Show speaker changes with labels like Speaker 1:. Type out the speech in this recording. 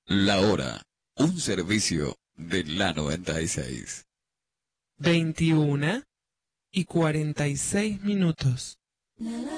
Speaker 1: La hora, un servicio de la 96.
Speaker 2: 21:46.